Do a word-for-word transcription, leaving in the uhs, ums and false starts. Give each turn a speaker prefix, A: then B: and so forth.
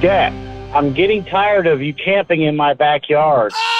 A: Jack, I'm getting tired of you camping in my backyard.